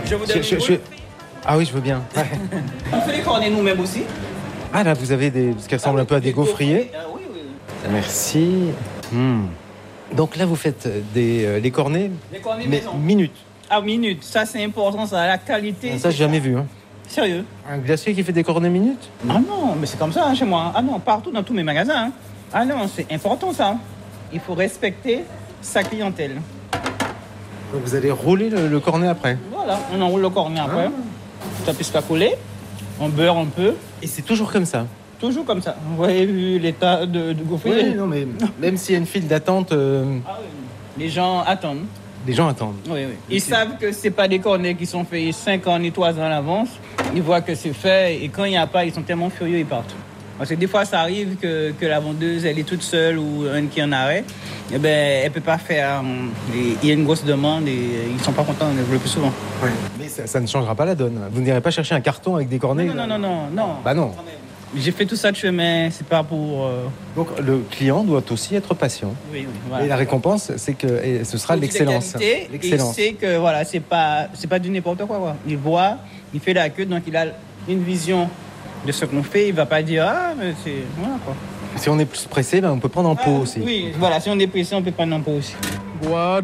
Je vous donne une Ah oui, je veux bien. Ouais. On fait les cornets nous-mêmes aussi. Ah là, vous avez ce qui ressemble un peu à des gaufriers. Oui. Merci. Donc là, vous faites les cornets, Les cornets mais maison. minutes. À minute, ça c'est important, ça, la qualité. Ça, j'ai jamais vu. Hein. Sérieux? Un glacier qui fait des cornets minutes? Ah non, mais c'est comme ça hein, chez moi. Ah non, partout dans tous mes magasins. Hein. Ah non, c'est important ça. Il faut respecter sa clientèle. Donc vous allez rouler le cornet après. Voilà, on enroule le cornet après. Ça puisse pas coller. On beurre un peu. Et c'est toujours comme ça. Toujours comme ça. Vous voyez vu l'état de gaufrier? Oui, non, mais même s'il y a une file d'attente, Ah oui. Les gens attendent. les gens attendent. Oui. Ils savent que c'est pas des cornets qui sont faits 5 ans ni 3 ans à l'avance. Ils voient que c'est fait et quand il n'y a pas, ils sont tellement furieux, ils partent. Parce que des fois, ça arrive que la vendeuse, elle est toute seule ou un qui est en arrêt. Eh ben, elle peut pas faire. Il y a une grosse demande et ils sont pas contents, ils veulent plus souvent. Ouais. Mais ça ne changera pas la donne. Vous n'irez pas chercher un carton avec des cornets. Non. Bah non. J'ai fait tout ça de chemin, c'est pas pour... Donc le client doit aussi être patient. Oui, voilà. Et la récompense, c'est que ce sera l'excellence. Il sait que voilà, c'est pas du n'importe quoi. Il voit, il fait la queue, donc il a une vision de ce qu'on fait. Il va pas dire mais c'est voilà quoi. Si on est plus pressé, on peut prendre en pot aussi. Oui, voilà, si on est pressé, on peut prendre en pot aussi.